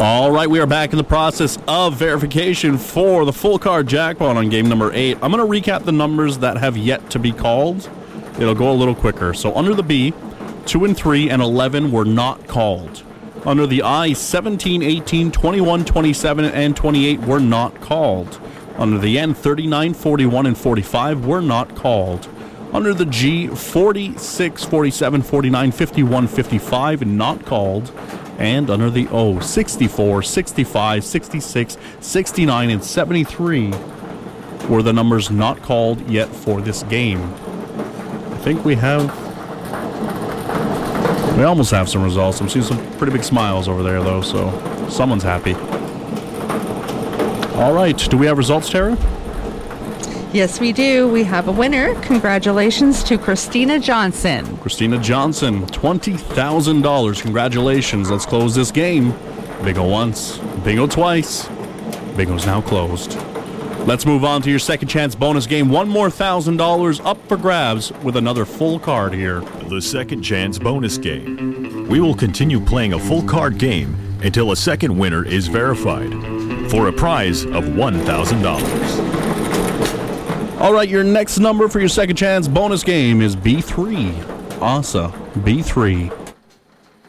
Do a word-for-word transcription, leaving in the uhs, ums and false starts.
All right, we are back in the process of verification for the full card jackpot on game number eight. I'm going to recap the numbers that have yet to be called. It'll go a little quicker. So under the B, two and three and eleven were not called. Under the I, seventeen, eighteen, twenty-one, twenty-seven, and twenty-eight were not called. Under the N, thirty-nine, forty-one, and forty-five were not called. Under the G, forty-six, forty-seven, forty-nine, fifty-one, fifty-five, not called. And under the O, sixty-four, sixty-five, sixty-six, sixty-nine, and seventy-three were the numbers not called yet for this game. I think we have... We almost have some results. I'm seeing some pretty big smiles over there, though, so someone's happy. All right. Do we have results, Tara? Yes, we do. We have a winner. Congratulations to Christina Johnson. Christina Johnson, twenty thousand dollars. Congratulations. Let's close this game. Bingo once, bingo twice. Bingo's now closed. Let's move on to your second chance bonus game. One more one thousand dollars up for grabs with another full card here. The second chance bonus game. We will continue playing a full card game until a second winner is verified for a prize of one thousand dollars. All right, your next number for your second chance bonus game is B three. Asa, B three.